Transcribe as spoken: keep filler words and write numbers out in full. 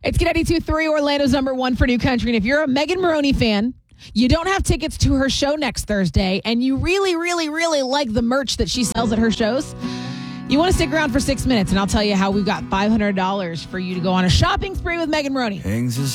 It's K ninety-two point three, Orlando's number one for new country. And if you're a Megan Maroney fan, you don't have tickets to her show next Thursday, and you really, really, really like the merch that she sells at her shows, you want to stick around for six minutes, and I'll tell you how we've got five hundred dollars for you to go on a shopping spree with Megan Maroney.